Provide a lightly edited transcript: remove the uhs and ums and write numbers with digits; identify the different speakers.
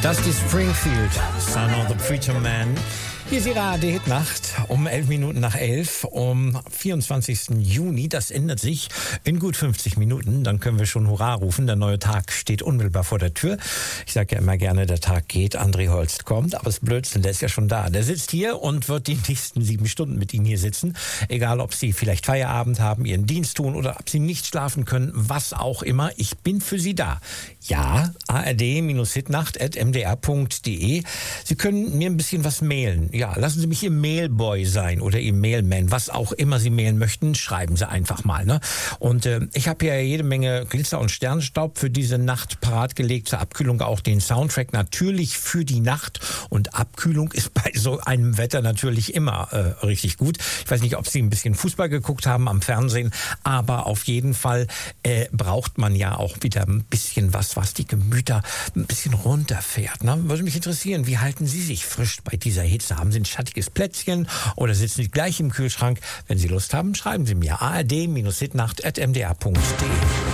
Speaker 1: Dusty Springfield, Son of the Preacher Man. Hier ist Ihre ARD-Hitnacht um 11 Minuten nach 11, um 24. Juni. Das ändert sich in gut 50 Minuten. Dann können wir schon Hurra rufen. Der neue Tag steht unmittelbar vor der Tür. Ich sage ja immer gerne, der Tag geht, André Holst kommt. Aber das Blödsinn, der ist ja schon da. Der sitzt hier und wird die nächsten 7 Stunden mit Ihnen hier sitzen. Egal, ob Sie vielleicht Feierabend haben, Ihren Dienst tun oder ob Sie nicht schlafen können, was auch immer. Ich bin für Sie da. Ja, ard-hitnacht@mdr.de. Sie können mir ein bisschen was mailen. Ja, lassen Sie mich Ihr Mailboy sein oder Ihr Mailman, was auch immer Sie mailen möchten, schreiben Sie einfach mal. Ne? Und ich habe ja jede Menge Glitzer- und Sternstaub für diese Nacht parat gelegt, zur Abkühlung auch den Soundtrack natürlich für die Nacht. Und Abkühlung ist bei so einem Wetter natürlich immer richtig gut. Ich weiß nicht, ob Sie ein bisschen Fußball geguckt haben am Fernsehen, aber auf jeden Fall braucht man ja auch wieder ein bisschen was die Gemüter ein bisschen runterfährt. Ne? Würde mich interessieren, wie halten Sie sich frisch bei dieser Hitze? Haben Sie ein schattiges Plätzchen oder sitzen Sie gleich im Kühlschrank? Wenn Sie Lust haben, schreiben Sie mir ard-hitnacht@mdr.de.